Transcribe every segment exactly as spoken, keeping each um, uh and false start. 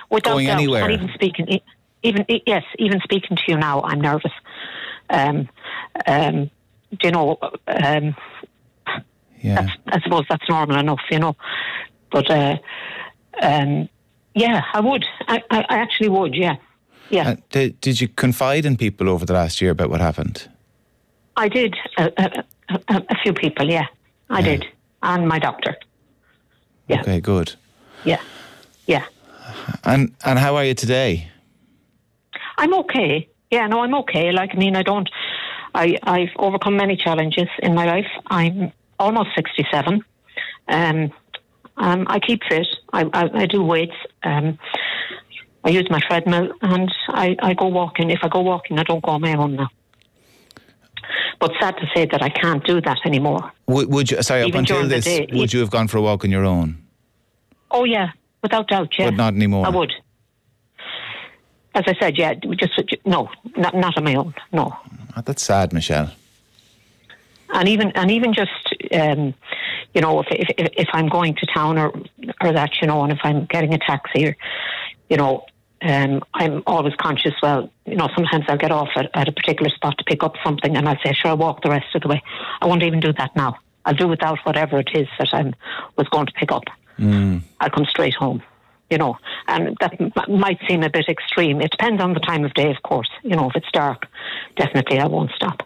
Without going doubt, anywhere. and even speaking, e- even e- yes, even speaking to you now, I'm nervous. Um, um, do you know? Um, Yeah. that's, I suppose that's normal enough, you know. But uh, um, yeah, I would. I, I, I actually would. Yeah, yeah. Uh, did, did you confide in people over the last year about what happened? I did. A, a, a, a few people. Yeah, I Yeah. did, and my doctor. Yeah. Okay, good. Yeah, yeah. And and how are you today? I'm okay. Yeah, no, I'm okay. Like, I mean, I don't. I I've overcome many challenges in my life. I'm almost sixty-seven. Um, um, I keep fit. I I, I do weights. Um, I use my treadmill, and I, I go walking. If I go walking, I don't go on my own now. But sad to say that I can't do that anymore. Would, would you? Sorry, up Even until during the this, day, would you have gone for a walk on your own? Oh yeah, without doubt, yeah. But not anymore. I would. As I said, yeah, just no, not not on my own, no. Oh, that's sad, Michelle. And even and even just um, you know, if, if if I'm going to town or or that, you know, and if I'm getting a taxi, or you know, um, I'm always conscious. Well, you know, sometimes I'll get off at, at a particular spot to pick up something, and I'll say, "Sure, I'll walk the rest of the way." I won't even do that now. I'll do without whatever it is that I was going to pick up. Mm. I'll come straight home. You know, and that m- might seem a bit extreme. It depends on the time of day, of course. You know, if it's dark, definitely I won't stop.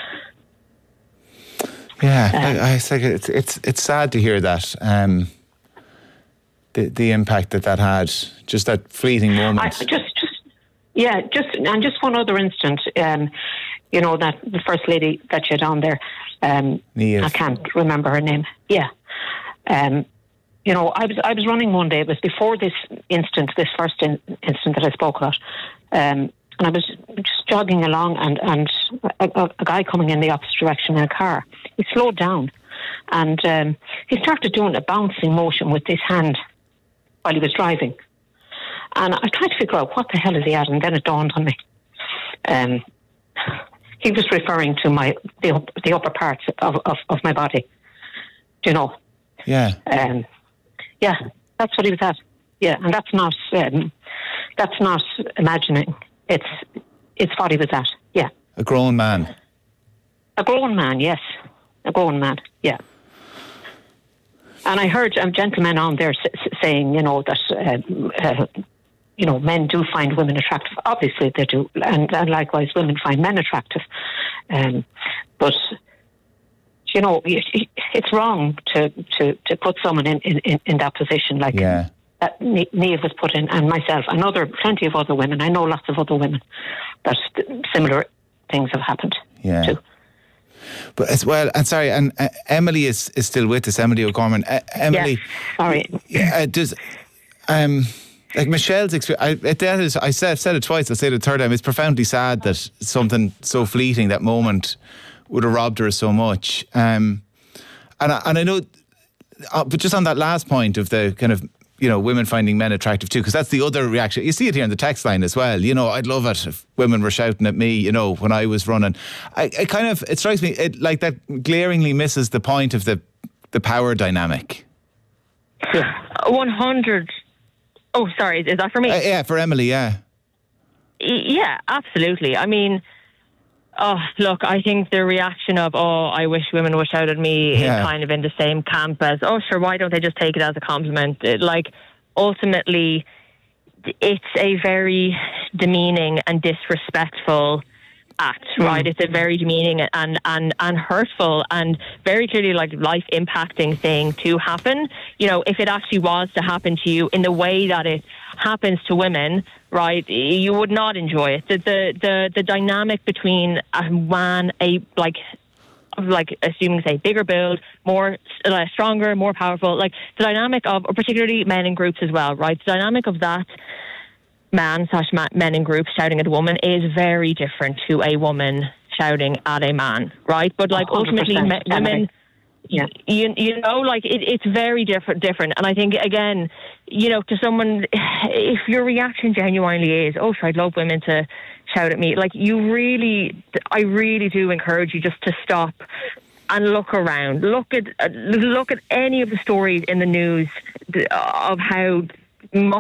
Yeah, Um, I, I think it's it's it's sad to hear that. Um, the the impact that that had, just that fleeting moment. I just, just, yeah, just and just one other instance. Um, you know, that the first lady that you had on there. Um, Niamh. I can't remember her name. Yeah. Um, you know, I was I was running one day. It was before this instance, this first in, incident that I spoke about. Um, and I was just jogging along, and and a, a, a guy coming in the opposite direction in a car. He slowed down, and um, he started doing a bouncing motion with his hand while he was driving. And I tried to figure out what the hell is he at, and then it dawned on me. Um, he was referring to my the, up, the upper parts of, of, of my body. Do you know? Yeah. Um, yeah, that's what he was at. Yeah, and that's not um, that's not imagining. It's it's what he was at. Yeah. A grown man. A grown man, yes. A grown man, yeah. And I heard um, gentlemen on there s- s- saying, you know, that, uh, uh, you know, men do find women attractive. Obviously they do. And, and likewise, women find men attractive. Um, but, you know, it's wrong to, to, to put someone in, in, in that position like Yeah. that Niamh was put in, and myself, and other, plenty of other women. I know lots of other women that similar things have happened Yeah. to. But as well, and sorry, and uh, Emily is, is still with us, Emily O'Gorman. Uh, Emily, Yes, sorry. yeah, uh, does um like Michelle's experience? I, it- that is, I said, I've said it twice. I'll say it a third time. It's profoundly sad that something so fleeting, that moment, would have robbed her so much. Um, and I, and I know, uh, but just on that last point of the kind of, you know, women finding men attractive too, because that's the other reaction. You see it here in the text line as well. You know, I'd love it if women were shouting at me, you know, when I was running. I, it kind of, it strikes me, it like that glaringly misses the point of the, the power dynamic. one hundred. Oh, sorry, is that for me? Uh, yeah, for Emily, yeah. Y- Yeah, absolutely. I mean, oh, look, I think the reaction of, oh, I wish women would shout at me Yeah. is kind of in the same camp as, oh, sure, why don't they just take it as a compliment? It, like, ultimately, it's a very demeaning and disrespectful act, right? It's a very demeaning and, and, and hurtful and very clearly like life impacting thing to happen. You know, if it actually was to happen to you in the way that it happens to women, right, you would not enjoy it. The the the, the dynamic between a man, a like like assuming say bigger build, more uh, stronger, more powerful, like the dynamic of, particularly men in groups as well, right? The dynamic of that man slash ma- men in groups shouting at a woman is very different to a woman shouting at a man, right? But like one hundred percent, ultimately, me- women, Yeah. you you know, like it, it's very different, different. And I think again, you know, to someone, if your reaction genuinely is, "Oh, sure, I'd love women to shout at me," like you really, I really do encourage you just to stop and look around. Look at uh, look at any of the stories in the news of how much